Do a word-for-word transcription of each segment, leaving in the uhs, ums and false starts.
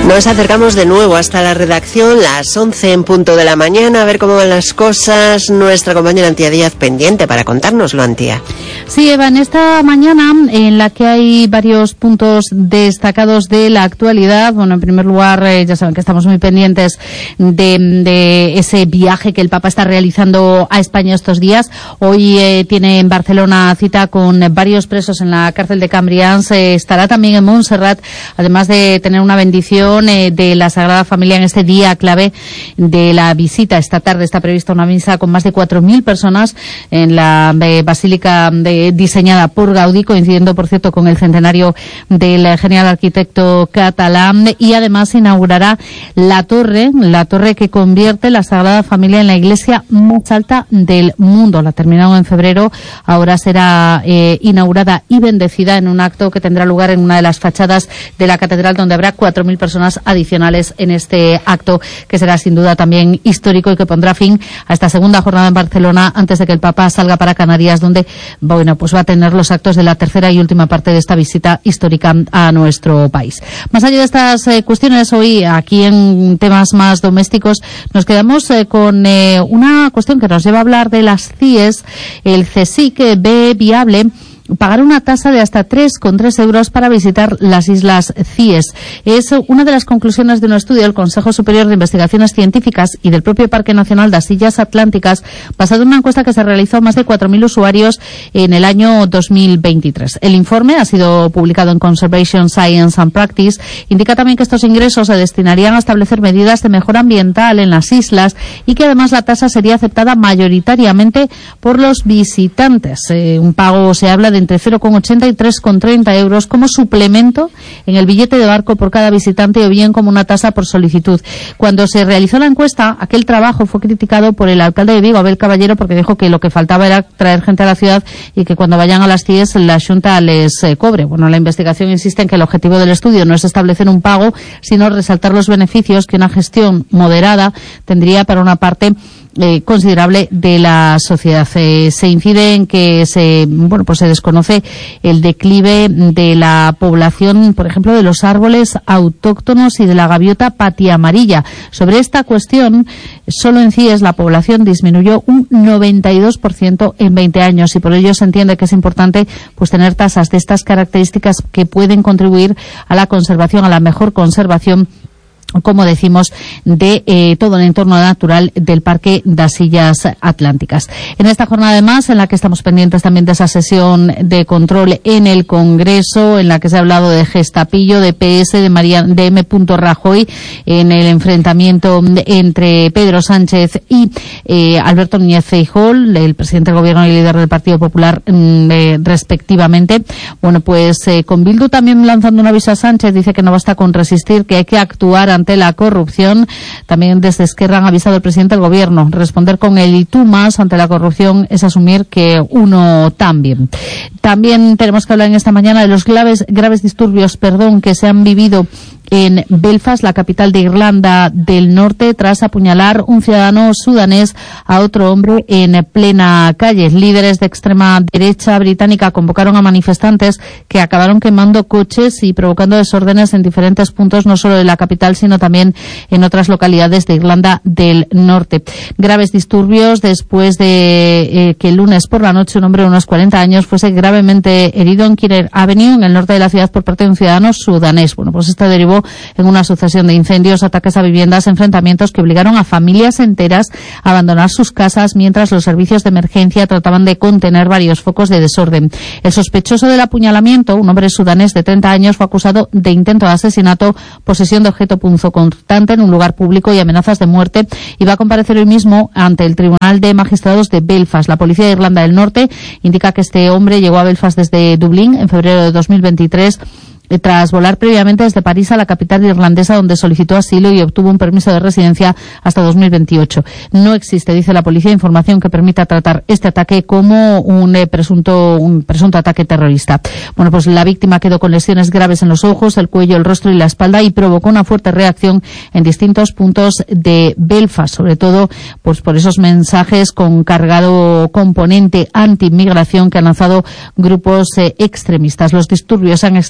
Nos acercamos de nuevo hasta la redacción, las once en punto de la mañana, a ver cómo van las cosas. Nuestra compañera Antía Díaz pendiente para contárnoslo, Antía. Sí, Eva, en esta mañana en la que hay varios puntos destacados de la actualidad. Bueno, en primer lugar, eh, ya saben que estamos muy pendientes de, de ese viaje que el Papa está realizando a España estos días. Hoy eh, tiene en Barcelona cita con varios presos en la cárcel de Cambrians. Eh, estará también en Montserrat, además de tener una bendición eh, de la Sagrada Familia en este día clave de la visita. Esta tarde está prevista una misa con más de cuatro mil personas en la eh, Basílica de diseñada por Gaudí, coincidiendo, por cierto, con el centenario del genial arquitecto catalán, y además inaugurará la torre, la torre que convierte la Sagrada Familia en la iglesia más alta del mundo. La terminaron en febrero, ahora será eh, inaugurada y bendecida en un acto que tendrá lugar en una de las fachadas de la catedral, donde habrá cuatro mil personas adicionales en este acto, que será sin duda también histórico y que pondrá fin a esta segunda jornada en Barcelona antes de que el Papa salga para Canarias, donde bueno, pues va a tener los actos de la tercera y última parte de esta visita histórica a nuestro país. Más allá de estas eh, cuestiones, hoy aquí en temas más domésticos nos quedamos eh, con eh, una cuestión que nos lleva a hablar de las C I E S. El CSIC ve viable pagar una tasa de hasta tres coma tres euros para visitar las islas C I E S. Es una de las conclusiones de un estudio del Consejo Superior de Investigaciones Científicas y del propio Parque Nacional das Illas Atlánticas, basado en una encuesta que se realizó a más de cuatro mil usuarios en el año dos mil veintitrés. El informe ha sido publicado en Conservation Science and Practice. Indica también que estos ingresos se destinarían a establecer medidas de mejora ambiental en las islas y que además la tasa sería aceptada mayoritariamente por los visitantes. Eh, un pago, se habla de entre cero coma ochenta y tres coma treinta euros como suplemento en el billete de barco por cada visitante, o bien como una tasa por solicitud. Cuando se realizó la encuesta, aquel trabajo fue criticado por el alcalde de Vigo, Abel Caballero, porque dijo que lo que faltaba era traer gente a la ciudad y que cuando vayan a las C I E S la Xunta les eh, cobre. Bueno, la investigación insiste en que el objetivo del estudio no es establecer un pago, sino resaltar los beneficios que una gestión moderada tendría para una parte Eh, considerable de la sociedad. Eh, se incide en que se, bueno, pues se desconoce el declive de la población, por ejemplo, de los árboles autóctonos y de la gaviota patiamarilla. Sobre esta cuestión, solo en C I E S la población disminuyó un noventa y dos por ciento en veinte años, y por ello se entiende que es importante pues tener tasas de estas características que pueden contribuir a la conservación, a la mejor conservación, como decimos, de eh, todo el entorno natural del Parque das Illas Atlánticas. En esta jornada, además, en la que estamos pendientes también de esa sesión de control en el Congreso, en la que se ha hablado de Gestapillo, de P S, de, María, de M. Rajoy, en el enfrentamiento entre Pedro Sánchez y eh, Alberto Núñez Feijóo, el presidente del Gobierno y líder del Partido Popular, eh, respectivamente. Bueno, pues eh, con Bildu también lanzando un aviso a Sánchez, dice que no basta con resistir, que hay que actuar ante la corrupción. También desde Esquerra han avisado al presidente del Gobierno. Responder con el y tú más ante la corrupción es asumir que uno también. También tenemos que hablar en esta mañana de los graves, graves disturbios, perdón, que se han vivido en Belfast, la capital de Irlanda del Norte, tras apuñalar un ciudadano sudanés a otro hombre en plena calle. Líderes de extrema derecha británica convocaron a manifestantes que acabaron quemando coches y provocando desórdenes en diferentes puntos, no solo de la capital, sino también en otras localidades de Irlanda del Norte. Graves disturbios después de eh, que el lunes por la noche un hombre de unos cuarenta años fuese gravemente herido en Kirer Avenue, en el norte de la ciudad, por parte de un ciudadano sudanés. Bueno, pues este derivó en una sucesión de incendios, ataques a viviendas, enfrentamientos que obligaron a familias enteras a abandonar sus casas, mientras los servicios de emergencia trataban de contener varios focos de desorden. El sospechoso del apuñalamiento, un hombre sudanés de treinta años, fue acusado de intento de asesinato, posesión de objeto punzocortante en un lugar público y amenazas de muerte, y va a comparecer hoy mismo ante el Tribunal de Magistrados de Belfast. La policía de Irlanda del Norte indica que este hombre llegó a Belfast desde Dublín en febrero de dos mil veintitrés, tras volar previamente desde París a la capital irlandesa, donde solicitó asilo y obtuvo un permiso de residencia hasta dos mil veintiocho. No existe, dice la policía, información que permita tratar este ataque como un eh, presunto un presunto ataque terrorista. Bueno, pues la víctima quedó con lesiones graves en los ojos, el cuello, el rostro y la espalda, y provocó una fuerte reacción en distintos puntos de Belfast, sobre todo pues por esos mensajes con cargado componente anti-inmigración que han lanzado grupos eh, extremistas. Los disturbios se han extendido también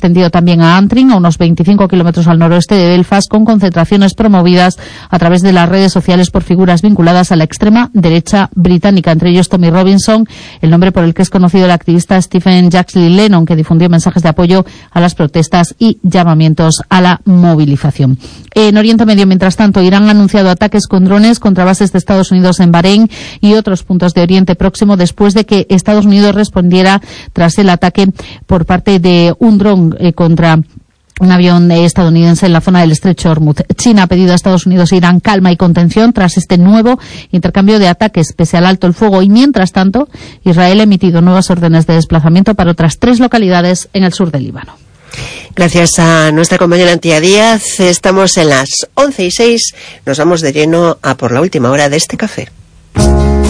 también a Antrim, a unos veinticinco kilómetros al noroeste de Belfast, con concentraciones promovidas a través de las redes sociales por figuras vinculadas a la extrema derecha británica, entre ellos Tommy Robinson, el nombre por el que es conocido el activista Stephen Jacksley Lennon, que difundió mensajes de apoyo a las protestas y llamamientos a la movilización. En Oriente Medio, mientras tanto, Irán ha anunciado ataques con drones contra bases de Estados Unidos en Bahrein y otros puntos de Oriente Próximo, después de que Estados Unidos respondiera tras el ataque por parte de un dron eh, contra un avión estadounidense en la zona del estrecho Hormuz. China ha pedido a Estados Unidos e Irán calma y contención tras este nuevo intercambio de ataques pese al alto el fuego, y mientras tanto Israel ha emitido nuevas órdenes de desplazamiento para otras tres localidades en el sur del Líbano. Gracias a nuestra compañera Antía Díaz. Estamos en las once y seis. Nos vamos de lleno a por la última hora de este café.